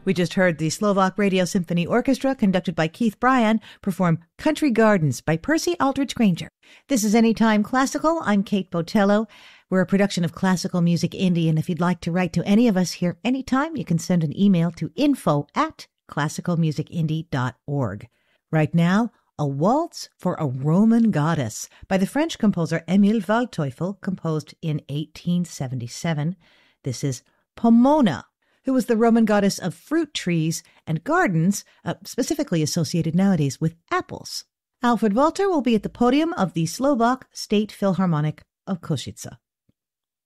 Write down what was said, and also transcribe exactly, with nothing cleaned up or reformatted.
We just heard the Slovak Radio Symphony Orchestra, conducted by Keith Bryan, perform Country Gardens by Percy Aldrich Granger. This is Anytime Classical. I'm Kate Botello. We're a production of Classical Music Indie, and if you'd like to write to any of us here anytime, you can send an email to info at classical music indie dot org. Right now, A Waltz for a Roman Goddess by the French composer Émile Waldteufel, composed in eighteen seventy-seven. This is Pomona, who was the Roman goddess of fruit trees and gardens, uh, specifically associated nowadays with apples. Alfred Walter will be at the podium of the Slovak State Philharmonic of Košice.